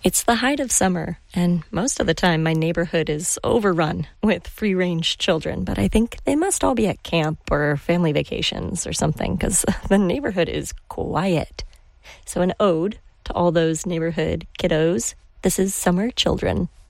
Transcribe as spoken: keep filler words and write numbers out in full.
It's the height of summer, and most of the time my neighborhood is overrun with free-range children, but I think they must all be at camp or family vacations or something, because the neighborhood is quiet. So an ode to all those neighborhood kiddos. This is Summer Children.